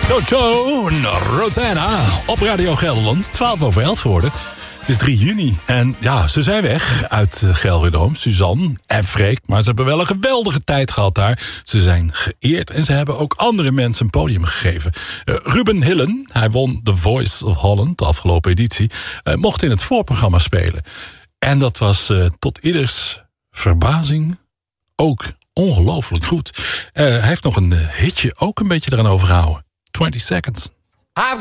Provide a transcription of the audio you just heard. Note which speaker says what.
Speaker 1: Toto, Rosanna, op Radio Gelderland, 11:12 geworden. Het is 3 juni en ja, ze zijn weg uit Gelredome, Suzanne en Freek. Maar ze hebben wel een geweldige tijd gehad daar. Ze zijn geëerd en ze hebben ook andere mensen een podium gegeven. Ruben Hillen, hij won The Voice of Holland, de afgelopen editie, mocht in het voorprogramma spelen. En dat was tot ieders verbazing ook ongelooflijk goed. Hij heeft nog een hitje ook een beetje eraan overgehouden. 20 Seconds.